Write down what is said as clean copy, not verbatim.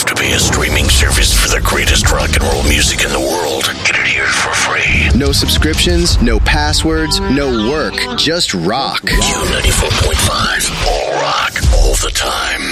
to pay a streaming service for the greatest rock and roll music in the world. Get it here for free. No subscriptions, no passwords, no work, just rock. Q94.5. All rock, all the time.